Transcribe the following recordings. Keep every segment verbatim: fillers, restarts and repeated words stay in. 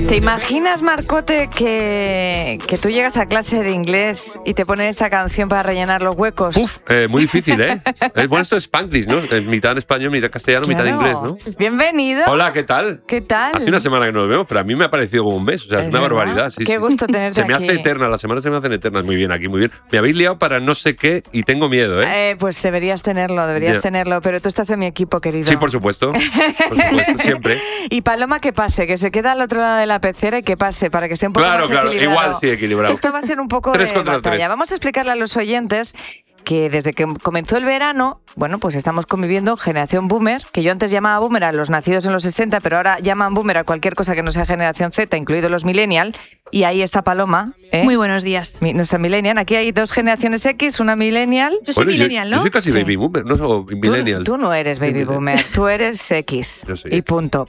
¿Te imaginas, Marcote, que, que tú llegas a clase de inglés y te ponen esta canción para rellenar los huecos? Uf, eh, muy difícil, ¿eh? eh bueno, esto es Spanglish, ¿no? Es mitad en español, mitad castellano, claro. Mitad inglés, ¿no? Bienvenido. Hola, ¿qué tal? ¿Qué tal? Hace una semana que no nos vemos, pero a mí me ha parecido como un mes. O sea, es, es una verdad. barbaridad. Sí, Qué sí. gusto tenerte Se me aquí. hace eterna, las semanas se me hacen eternas. Muy bien, aquí, muy bien. Me habéis liado para no sé qué y tengo miedo, ¿eh? eh pues deberías tenerlo, deberías yeah. tenerlo. Pero tú estás en mi equipo, querido. Sí, por supuesto. Por supuesto, siempre. Y Paloma, que pase, que se queda al otro lado de la pecera y que pase, para que esté un poco claro, más claro, equilibrado. Igual sí, equilibrado. Esto va a ser un poco tres de contra batalla. tres. Vamos a explicarle a los oyentes que desde que comenzó el verano, bueno, pues estamos conviviendo generación boomer, que yo antes llamaba boomer a los nacidos en los sesenta, pero ahora llaman boomer a cualquier cosa que no sea generación Z, incluidos los millennial, y ahí está Paloma. ¿eh? Muy buenos días. Mi, nuestra millennial. Aquí hay dos generaciones X, una millennial. Yo soy bueno, millennial, yo, ¿no? Yo soy casi sí. baby boomer, no soy millennial. Tú, tú no eres baby boomer, tú eres X. Yo soy y X. punto.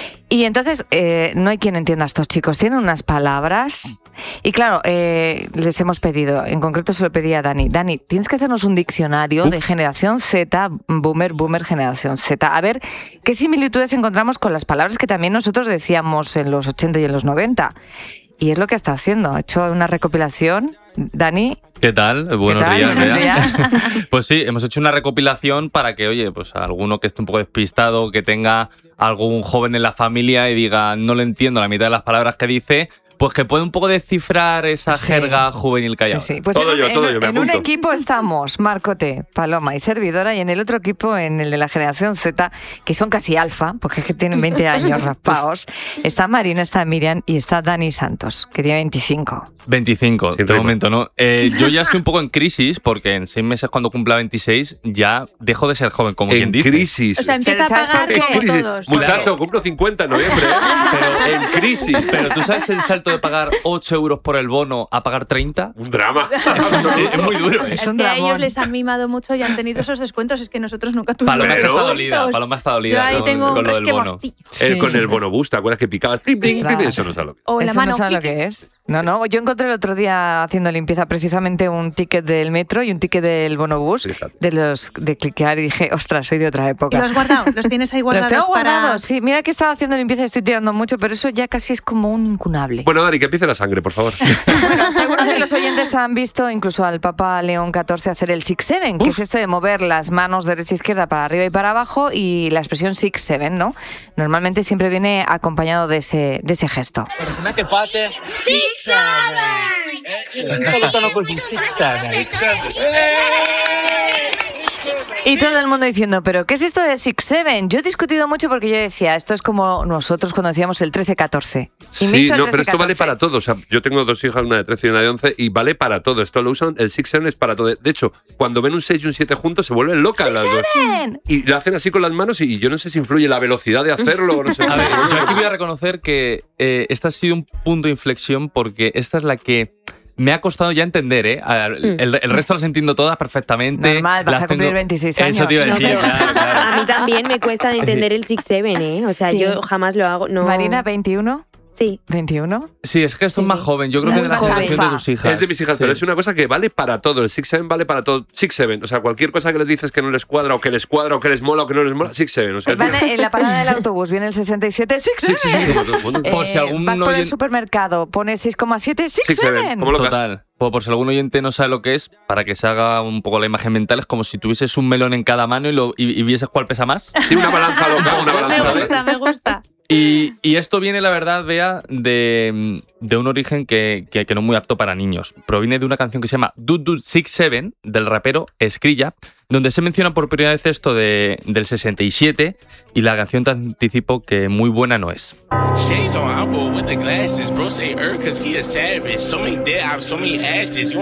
Y entonces, eh, no hay quien entienda a estos chicos. Tienen unas palabras. Y claro, eh, les hemos pedido, en concreto se lo pedí a Dani. Dani, tienes que hacernos un diccionario Uf. de generación Z, boomer, boomer, generación Z. A ver qué similitudes encontramos con las palabras que también nosotros decíamos en los ochenta y en los noventa. Y es lo que está haciendo. Ha hecho una recopilación. Dani. ¿Qué tal? Buenos ¿Qué tal? días. Buenos días. Pues sí, hemos hecho una recopilación para que, oye, pues alguno que esté un poco despistado, que tenga algún joven en la familia y diga, no le entiendo la mitad de las palabras que dice, pues que puede un poco descifrar esa sí. jerga juvenil que hay. Sí, sí. Pues todo en, yo, todo en, yo, me en un apunto. equipo estamos Marcote, Paloma y servidora, y en el otro equipo, en el de la generación Z, que son casi alfa, porque es que tienen veinte años raspados, está Marina, está Miriam y está Dani Santos, que tiene veinticinco. veinticinco, de momento, ¿no? Eh, yo ya estoy un poco en crisis, porque en seis meses, cuando cumpla veintiséis, ya dejo de ser joven, como en quien dice. En crisis. O sea, empieza a pagar como todos. Muchacho, claro. cumplo cincuenta en noviembre, ¿eh? Pero en crisis. Pero tú sabes el salto de pagar ocho euros por el bono a pagar treinta. Un drama. Es, es muy duro. ¿eh? Es, es un que a dramón. ellos les han mimado mucho y han tenido esos descuentos. Es que nosotros nunca tuvimos. Paloma Pero... está dolida. Paloma está dolida. Yo ahí con, tengo con un lo del bono. resquemorcillo. Sí. Eh, con el bonobús, ¿te acuerdas que picabas? Pim, pim, pim, eso no sabe lo que es. O en la Eso mano. no sabe lo que es. No, no. Yo encontré el otro día haciendo limpieza precisamente un ticket del metro y un ticket del bonobús, Fíjate. de los de cliquear, y dije, ostras, soy de otra época. ¿Y los has guardado? ¿Los tienes ahí guardados? Los tengo para... guardados, sí. Mira que estaba haciendo limpieza y estoy tirando mucho, pero eso ya casi es como un incunable. Bueno, Dani, que empiece la sangre, por favor. Bueno, seguro que los oyentes han visto incluso al Papa León catorce hacer el six seven, que Uf. es esto de mover las manos derecha e izquierda para arriba y para abajo, y la expresión six seven, ¿no? Normalmente siempre viene acompañado de ese, de ese gesto. Com'è che fate? Six seven! Come sono così? Six seven! Y todo el mundo diciendo, ¿pero qué es esto de six seven? Yo he discutido mucho porque yo decía, esto es como nosotros cuando decíamos el trece catorce. Sí, no, pero esto vale para todo. O sea, yo tengo dos hijas, una de trece y una de once, y vale para todo. Esto lo usan, el six seven es para todo. De hecho, cuando ven un seis y un siete juntos, se vuelven locas las dos. Y lo hacen así con las manos, y yo no sé si influye la velocidad de hacerlo o no sé. A ver, yo aquí voy a reconocer que eh, este ha sido un punto de inflexión, porque esta es la que me ha costado ya entender, ¿eh? El, el, el resto las entiendo todas perfectamente. Normal, vas las a cumplir tengo... veintiséis años. Eso te iba a No, decir, pero claro, claro. a mí también me cuesta entender el six seven, ¿eh? O sea, Sí. yo jamás lo hago. No. Marina, veintiuno. Sí. ¿veintiuno? Sí, es que esto Sí, es más sí. joven. Yo creo Es que es de la más generación joven. de tus hijas. Es de mis hijas, Sí. pero es una cosa que vale para todo. El six seven vale para todo. six seven, o sea, cualquier cosa que les dices que no les cuadra, o que les cuadra, o que les mola, o que no les mola, six seven. O sea, Vale, en la parada del autobús viene el sesenta y siete, six sí, sí, seven. sí, como todo el mundo. Por si algún vas por el oyen- supermercado, pone seis coma siete, six six seven. seven. ¿Cómo lo Total. Pues por si algún oyente no sabe lo que es, para que se haga un poco la imagen mental, es como si tuvieses un melón en cada mano y, lo, y, y vieses cuál pesa más. Sí, una balanza loca, una balanza Me loca. gusta, me gusta. Y, y esto viene, la verdad, Bea, de, de un origen que, que, que no es muy apto para niños. Proviene de una canción que se llama Dude Dude six seven, del rapero Skrilla, donde se menciona por primera vez esto de, del sesenta y siete, y la canción te anticipo que muy buena no es. Shades on Apple with the glasses. Bro say er cause he a savage. So many dead ops, so many ashes. You